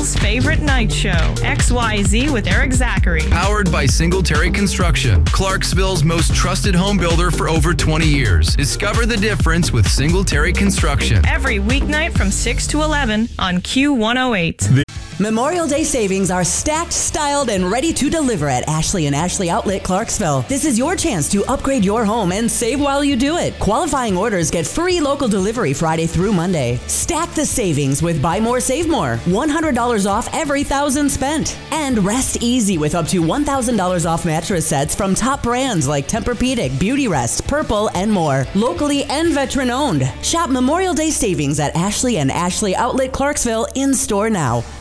People's favorite night show, XYZ with Eric Zachary. Powered by Singletary Construction, Clarksville's most trusted home builder for over 20 years. Discover the difference with Singletary Construction. Every weeknight from 6 to 11 on Q108. Memorial Day savings are stacked, styled, and ready to deliver at Ashley & Ashley Outlet Clarksville. This is your chance to upgrade your home and save while you do it. Qualifying orders get free local delivery Friday through Monday. Stack the savings with Buy More, Save More. $100 off every $1,000 spent. And rest easy with up to $1,000 off mattress sets from top brands like Tempur-Pedic, Beauty Rest, Purple, and more. Locally and veteran owned. Shop Memorial Day savings at Ashley & Ashley Outlet Clarksville in store now.